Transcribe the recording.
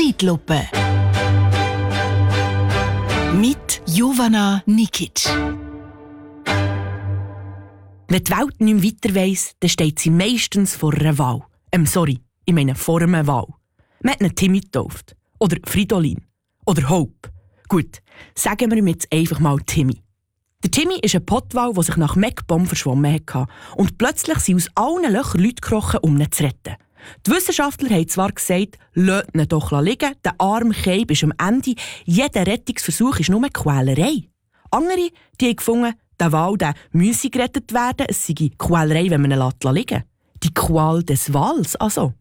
Zeitlupe. Mit Jovana Nikic. Wenn die Welt nicht mehr weiter weiss, dann steht sie meistens vor einer Wahl. Vor einer Wahl. Man hat einen Timmy getauft. Oder Fridolin. Oder Hope. Gut, sagen wir ihm jetzt einfach mal Timmy. Der Timmy ist ein Pottwal, der sich nach Meckbomb verschwommen hatte. Und plötzlich sind aus allen Löchern Leute gekrochen, um ihn zu retten. Die Wissenschaftler haben zwar gesagt, lasst ihn doch liegen, der arme Keib ist am Ende, jeder Rettungsversuch ist nur Quälerei. Andere die haben gefunden, der Wal müsse gerettet werden, es sei Quälerei, wenn man ihn liegen lässt. Die Qual des Wals also.